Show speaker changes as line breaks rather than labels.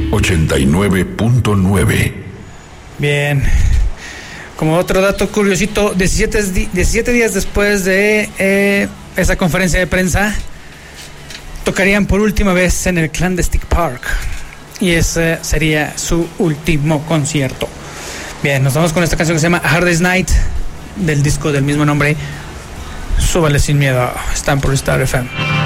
89.9.
Bien. Como otro dato curiosito, 17 días después de esa conferencia de prensa, tocarían por última vez en el Clandestine Park. Y ese sería su último concierto. Bien, nos vamos con esta canción que se llama Hard Day's Night, del disco del mismo nombre. Súbale sin miedo. Están por Star FM.